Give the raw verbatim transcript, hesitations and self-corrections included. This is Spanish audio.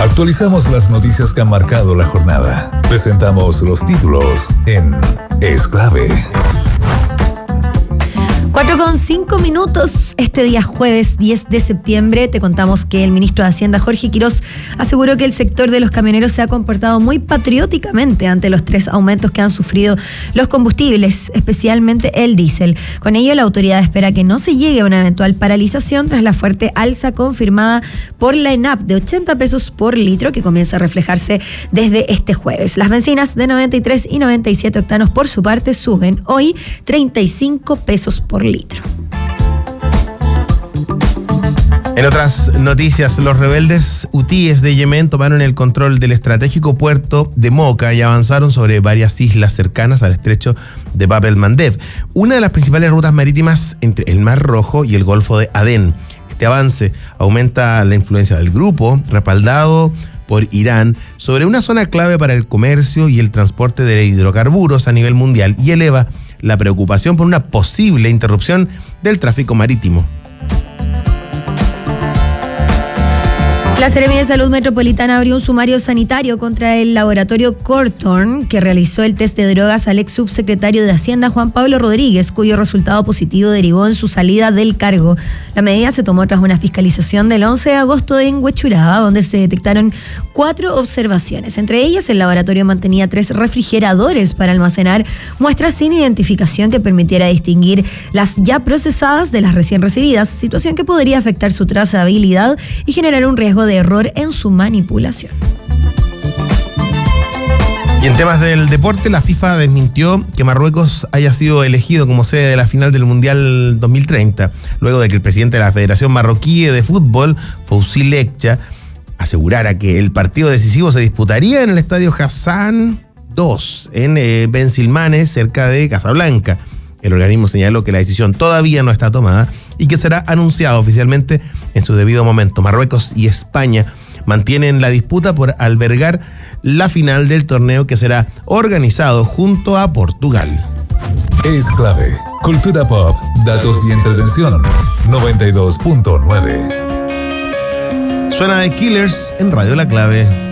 Actualizamos las noticias que han marcado la jornada. Presentamos los títulos en Es Clave. cuatro con cinco minutos, este día jueves diez de septiembre, te contamos que el ministro de Hacienda, Jorge Quirós, aseguró que el sector de los camioneros se ha comportado muy patrióticamente ante los tres aumentos que han sufrido los combustibles, especialmente el diésel. Con ello, la autoridad espera que no se llegue a una eventual paralización tras la fuerte alza confirmada por la ENAP de ochenta pesos por litro, que comienza a reflejarse desde este jueves. Las bencinas de noventa y tres y noventa y siete octanos, por su parte, suben hoy treinta y cinco pesos por litro. En otras noticias, los rebeldes hutíes de Yemen tomaron el control del estratégico puerto de Moca y avanzaron sobre varias islas cercanas al estrecho de Bab el-Mandeb, una de las principales rutas marítimas entre el Mar Rojo y el Golfo de Adén. Este avance aumenta la influencia del grupo, respaldado por Irán, sobre una zona clave para el comercio y el transporte de hidrocarburos a nivel mundial, y eleva la preocupación por una posible interrupción del tráfico marítimo. La Seremía de Salud Metropolitana abrió un sumario sanitario contra el laboratorio Cortorn, que realizó el test de drogas al ex subsecretario de Hacienda, Juan Pablo Rodríguez, cuyo resultado positivo derivó en su salida del cargo. La medida se tomó tras una fiscalización del once de agosto en Huechuraba, donde se detectaron cuatro observaciones. Entre ellas, el laboratorio mantenía tres refrigeradores para almacenar muestras sin identificación que permitiera distinguir las ya procesadas de las recién recibidas, situación que podría afectar su trazabilidad y generar un riesgo de error en su manipulación. Y en temas del deporte, la FIFA desmintió que Marruecos haya sido elegido como sede de la final del Mundial dos mil treinta, luego de que el presidente de la Federación Marroquí de Fútbol, Fouzi Lekja, asegurara que el partido decisivo se disputaría en el estadio Hassan dos, en eh, Bensilmanes, cerca de Casablanca. El organismo señaló que la decisión todavía no está tomada y que será anunciada oficialmente en su debido momento. Marruecos y España mantienen la disputa por albergar la final del torneo, que será organizado junto a Portugal. Es Clave. Cultura pop, datos y entretención. noventa y dos punto nueve. Suena de Killers en Radio La Clave.